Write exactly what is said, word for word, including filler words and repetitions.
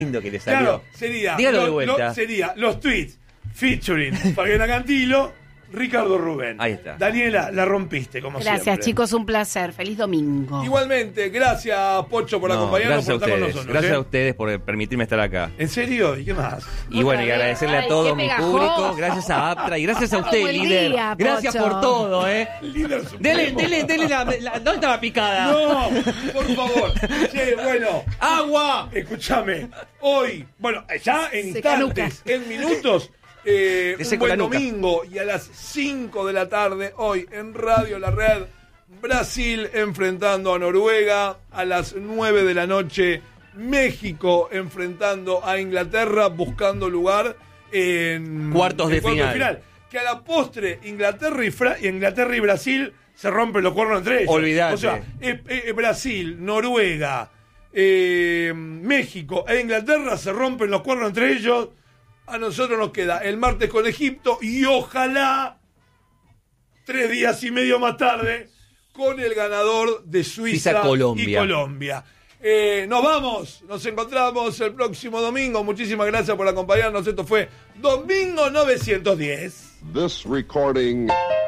lindo que te salió. Claro, sería, Dígalo lo, de vuelta. Lo, sería los tweets featuring Fabiana Cantilo, Ricardo Rubén. Ahí está. Daniela, la rompiste, como Gracias, siempre. chicos, un placer. Feliz domingo. Igualmente, gracias, Pocho, por No, acompañarnos, gracias por a estar con ustedes. nosotros. Gracias ¿eh? a ustedes por permitirme estar acá. ¿En serio? ¿Y qué más? Y bueno, y vez. agradecerle a Ay, todo qué mi pegajoso. público. Gracias a Aptra y gracias a usted, Como el líder. día, Gracias Pocho. por todo, ¿eh? Líder supremo. Dele, dele, dele la, la- ¿dónde estaba picada? No, por favor. Che, bueno, ¡Agua! escúchame. Hoy, bueno, ya en Se instantes, en minutos, eh, Le un seco buen la nuca. domingo y a las cinco de la tarde, hoy en Radio La Red, Brasil enfrentando a Noruega, a las nueve de la noche, México enfrentando a Inglaterra, buscando lugar en Cuartos de en final. Que a la postre, Inglaterra y, Fra- Inglaterra y Brasil se rompen los cuernos entre ellos. Olvídate. O sea, eh, eh, Brasil, Noruega, eh, México e Inglaterra se rompen los cuernos entre ellos. A nosotros nos queda el martes con Egipto y ojalá tres días y medio más tarde con el ganador de Suiza, Suiza, Colombia. y Colombia. Eh, nos vamos, nos encontramos el próximo domingo. Muchísimas gracias por acompañarnos. Esto fue Domingo novecientos diez. This recording